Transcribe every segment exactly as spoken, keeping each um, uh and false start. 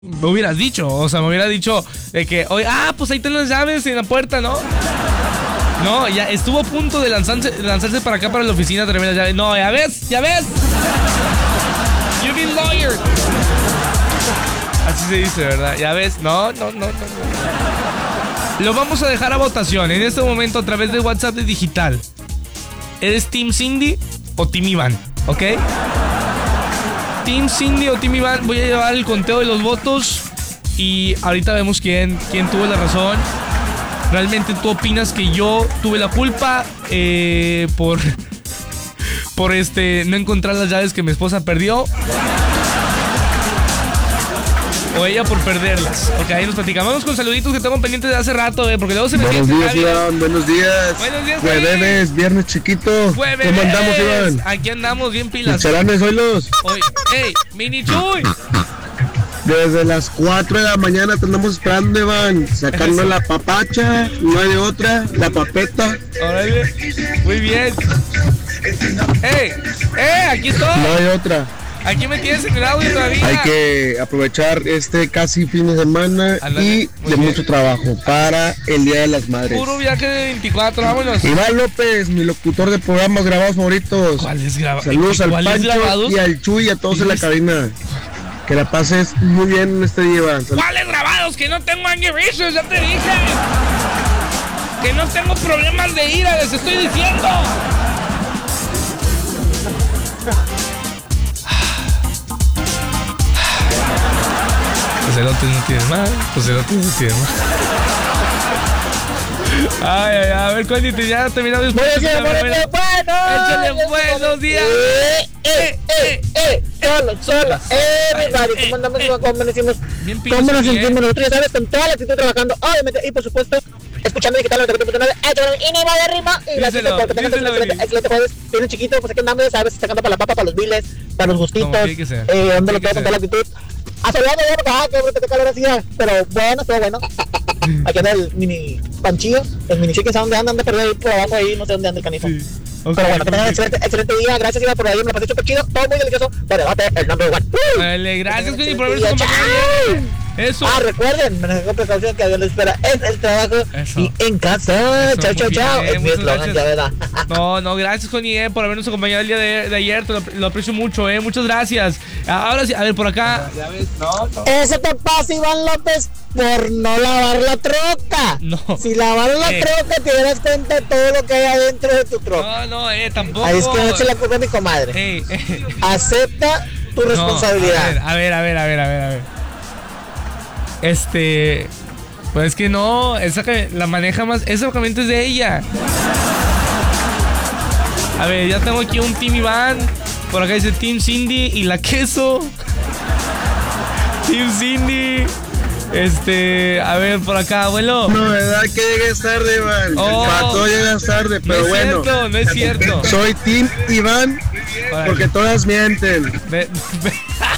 Me hubieras dicho, o sea, me hubieras dicho de que, oye, ah, pues ahí están las llaves en la puerta, ¿no? No, ya estuvo a punto de lanzarse, de lanzarse para acá, para la oficina, traerme las llaves. No, ya ves, ya ves. You've been lawyered. Así se dice, ¿verdad? Ya ves, no, no, no, no, no. Lo vamos a dejar a votación en este momento a través de WhatsApp de digital. ¿Eres Team Cindy o Team Iván? ¿Ok? Team Cindy o Team Iván, voy a llevar el conteo de los votos y ahorita vemos quién, quién tuvo la razón. ¿Realmente tú opinas que yo tuve la culpa eh, por, por este no encontrar las llaves que mi esposa perdió? O ella por perderlas. Ok, ahí nos platicamos. Vamos con saluditos que tengo pendientes de hace rato, eh, porque luego se me Buenos días, Iván. Buenos días. Buenos días, Jueves, viernes chiquito. Jueves. ¿Cómo andamos, Iván? Aquí andamos bien pilas. Charanes, oílos. Hoy, hey, Mini Chuy. Desde las cuatro de la mañana te andamos esperando, Iván. Sacando la papacha, no hay de otra, la papeta. Órale. Muy bien. Hey, hey, aquí estoy. No hay otra. Aquí me tienes en el audio todavía. Hay que aprovechar este casi fin de semana. Andale, y de bien. Mucho trabajo para el Día de las Madres. Puro viaje de veinticuatro, vámonos. Iván López, mi locutor de programas grabados favoritos. ¿Cuáles grabados? Saludos al Pancho y al Chuy y a todos en la cabina. Que la pases muy bien en este día, Iván. ¿Cuáles grabados? Que no tengo anger issues, ya te dije. Que no tengo problemas de ira, les estoy diciendo. Pues elotes no tienen mal, pues elotes no tienen mal. Ay, ay, a ver, Connie, ya terminado. Buenos días, buenos días, échale buenos días. Eh, eh, eh, eh, solo, solo. Everybody, ¿cómo andamos? ¿Cómo decimos? ¿Cómo nos sentimos nosotros? Ya sabes, con toda la actitud trabajando, obviamente, y por supuesto, escuchando digital noventa y cuatro punto nueve, y ni va de rima, y gracias por tengas un excelente jueves. Tiene chiquito, pues aquí andamos, ya sabes, sacando para la papa, para los biles, para los gustitos, eh, donde lo queda con toda la actitud. A saludar de por acá, que ahorita te calor hacía, pero bueno, todo bueno. Aquí anda el mini panchillo, el mini chicken, ¿sabe dónde anda? Anda perdido ahí por abajo ahí, no sé dónde anda el canijo. Sí. Okay, pero bueno, que tengan excelente, excelente día, gracias Iván por ahí, me lo pasé súper chido, todo muy delicioso, pero debate el number one. Vale, gracias Fini por haberse acompañado. Eso. Ah, recuerden, manejar precaución que a Dios les espera en el trabajo. Eso. Y en casa. Eso, chao, chao, chao. Es mi eslogan, ya verdad. No, no, gracias, Connie, eh, por habernos acompañado el día de, de ayer. Te lo, lo aprecio mucho, eh. Muchas gracias. Ahora sí, a ver, por acá. Ya ves, no, no. Eso te pasa, Iván López, por no lavar la troca. No. Si lavaras la eh. troca, te darás cuenta de todo lo que hay adentro de tu troca. No, no, eh, tampoco. Ahí es que no eche la culpa a mi comadre. Eh, eh. Acepta tu responsabilidad. No, a ver, a ver, a ver, a ver, a ver. Este, pues es que no, esa la maneja más, esa camioneta es de ella. A ver, ya tengo aquí un Team Iván, por acá dice Team Cindy y la queso. Team Cindy. Este, a ver, por acá, abuelo. No, verdad que llegues tarde, Iván. Oh, para todo llegas tarde, pero no es bueno. Cierto, no es cierto. Soy Team Iván, vale. Porque todas mienten. Ve, ve.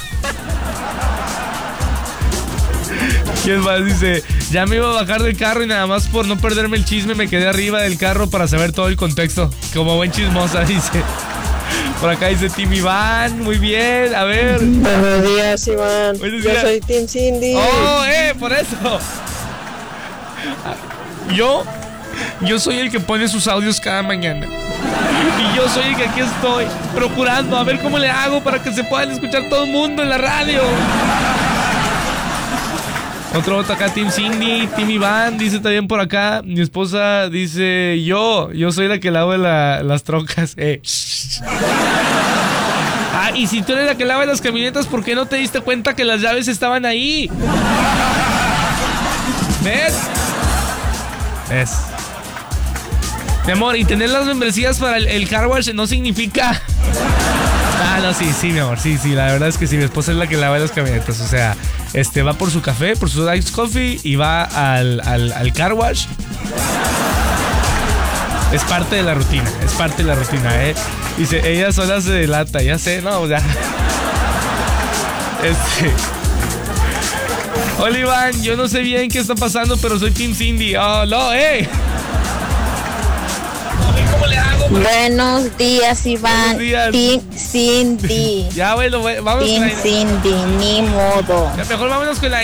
¿Quién más? Dice, ya me iba a bajar del carro y nada más por no perderme el chisme me quedé arriba del carro para saber todo el contexto. Como buen chismosa, dice. Por acá dice Team Iván, muy bien, a ver. Buenos días, Iván. Buenos días. Yo soy Team Cindy. Oh, eh, por eso. Yo, yo soy el que pone sus audios cada mañana. Y yo soy el que aquí estoy procurando a ver cómo le hago para que se puedan escuchar todo el mundo en la radio. Otro voto acá, Team Cindy, Team Iván, dice también por acá. Mi esposa dice, yo, yo soy la que lavo la, las trocas. Eh. Ah, y si tú eres la que lava las camionetas, ¿por qué no te diste cuenta que las llaves estaban ahí? ¿Ves? ¿Ves? Mi amor, y tener las membresías para el, el car wash no significa... Ah, no, sí, sí, mi amor, sí, sí, la verdad es que sí, mi esposa es la que lava las camionetas, o sea, este, va por su café, por su Ice Coffee y va al, al, al car wash. Es parte de la rutina, es parte de la rutina, eh. Dice, ella sola se delata, ya sé, no, o sea. Este. Hola, Iván, yo no sé bien qué está pasando, pero soy Team Cindy. Oh, no, eh. Buenos días, Iván. Buenos días. Team Cindy. Ya, bueno, vamos Team con la... Cindy, ni modo. Ya, mejor vámonos con la